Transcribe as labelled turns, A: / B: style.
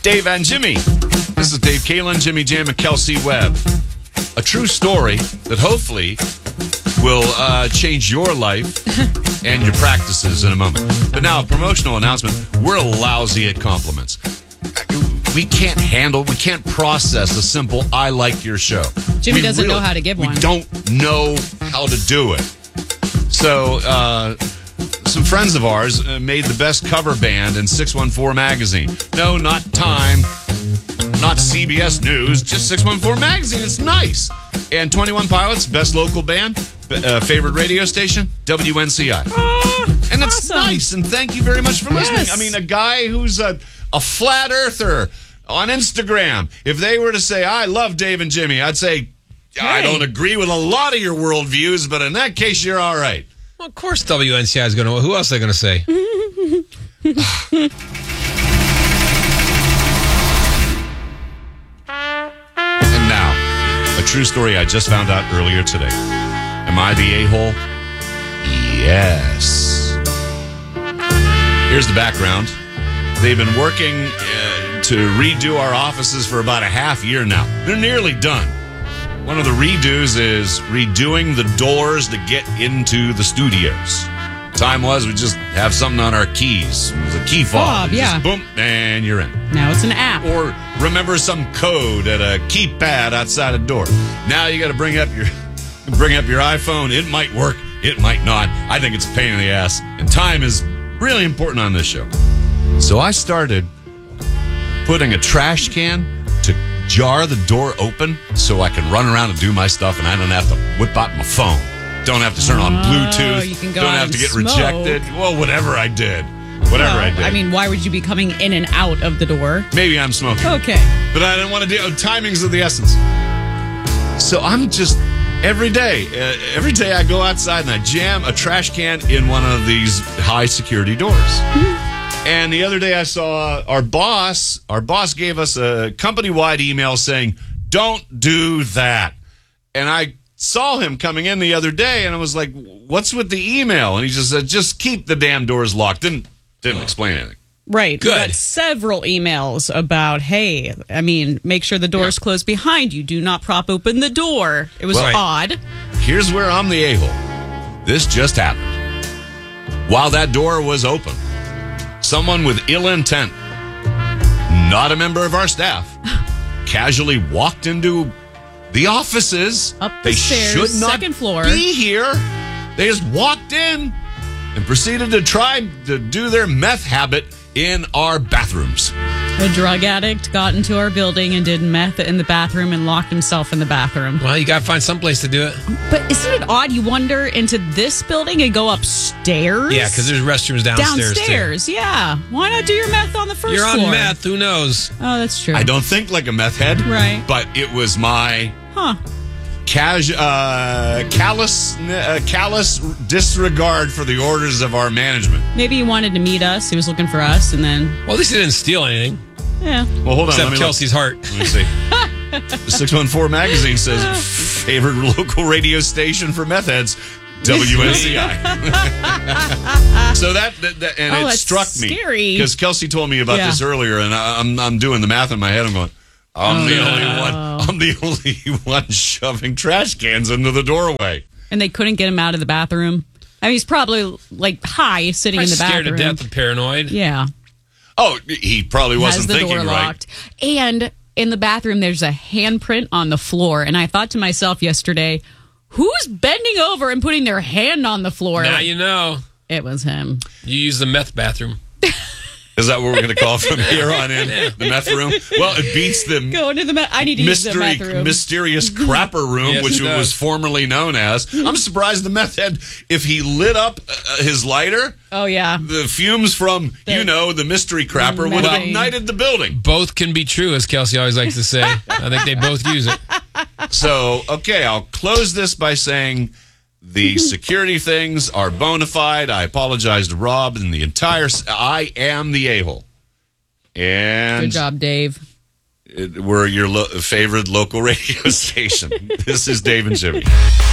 A: Dave and Jimmy. This is Dave Kalin, Jimmy Jam, and Kelsey Webb. A true story that hopefully will change your life and your practices in a moment. But now, a promotional announcement. We're lousy at compliments. We can't process a simple, I like your show.
B: Jimmy doesn't know how to give one.
A: We don't know how to do it. So, some friends of ours made the best cover band in 614 magazine. No, not Time, not CBS News, just 614 magazine. It's nice. And 21 Pilots, best local band, favorite radio station, WNCI. And it's
B: awesome.
A: nice, and thank you very much for listening.
B: Yes.
A: I mean, a guy who's a flat earther on Instagram, if they were to say, I love Dave and Jimmy, I'd say, I don't agree with a lot of your worldviews, but in that case, you're all right.
C: Well, of course WNCI is going to. Who else are they going to say?
A: And now, a true story I just found out earlier today. Am I the a-hole? Yes. Here's the background. They've been working to redo our offices for about a half year now. They're nearly done. One of the redos is redoing the doors to get into the studios. Time was we just have something on our keys. It was a key fob.
B: Yeah.
A: Just boom, and you're in.
B: Now it's an app.
A: Or remember some code at a keypad outside a door. Now you got to bring up your iPhone. It might work. It might not. I think it's a pain in the ass. And time is really important on this show. So I started putting a trash can to jar the door open so I can run around and do my stuff and I don't have to whip out my phone. Don't have to turn on Bluetooth.
B: You can go
A: don't
B: out
A: have to
B: and
A: get
B: smoke.
A: rejected. Well, whatever I did.
B: I mean, why would you be coming in and out of the door?
A: Maybe I'm smoking.
B: Okay.
A: But I didn't want to do timing's of the essence. So I'm just every day I go outside and I jam a trash can in one of these high security doors. And the other day I saw our boss gave us a company-wide email saying, don't do that. And I saw him coming in the other day and I was like, what's with the email? And he just said, just keep the damn doors locked. Didn't explain anything.
B: Right.
C: Good.
B: We got several emails about, hey, I mean, make sure the door's closed behind you. Do not prop open the door. It was odd.
A: Here's where I'm the a-hole. This just happened. While that door was open, someone with ill intent, not a member of our staff, casually walked into the offices.
B: Up the stairs,
A: should not
B: second floor.
A: be here. They just walked in and proceeded to try to do their meth habit in our bathrooms.
B: A drug addict got into our building and did meth in the bathroom and locked himself in the bathroom.
C: Well, you got to find some place to do it.
B: But isn't it odd? You wander into this building and go upstairs?
C: Yeah, because there's restrooms downstairs.
B: Yeah. Why not do your meth on the 1st
C: You're
B: floor?
C: on meth. Who knows?
B: Oh, that's true.
A: I don't think like a meth head.
B: Right.
A: But it was my callous disregard for the orders of our management.
B: Maybe he wanted to meet us. He was looking for us, and then...
C: Well, at least he didn't steal anything.
B: Yeah.
A: Well, hold on.
C: Except Kelsey's heart.
A: Let me see. The 614 magazine says favorite local radio station for meth heads, WNCI. So that and it struck me because Kelsey told me about this earlier, and I'm doing the math in my head. I'm going, I'm the only one shoving trash cans into the doorway.
B: And they couldn't get him out of the bathroom. I mean, he's probably like high sitting in the bathroom.
C: Scared to death and paranoid.
B: Yeah.
A: Oh, he probably wasn't
B: Has the
A: thinking
B: door locked. And in the bathroom, there's a handprint on the floor. And I thought to myself yesterday, who's bending over and putting their hand on the floor?
C: Now you know.
B: It was him.
C: You use the meth bathroom.
A: Is that what we're going to call from here on in? The meth room? Well, it beats the
B: Go into the I need to use the meth room.
A: mysterious crapper room,
C: Yes,
A: which
C: it
A: it was
C: does.
A: formerly known as. I'm surprised the meth head, if he lit up his lighter,
B: Oh, yeah.
A: the fumes from, the mystery crapper would have ignited the building.
C: Both can be true, as Kelsey always likes to say. I think they both use it.
A: So, okay, I'll close this by saying the security things are bona fide. I apologize to Rob and the entire... I am the a-hole. And
B: Good job, Dave.
A: we're your favorite local radio station. This is Dave and Jimmy.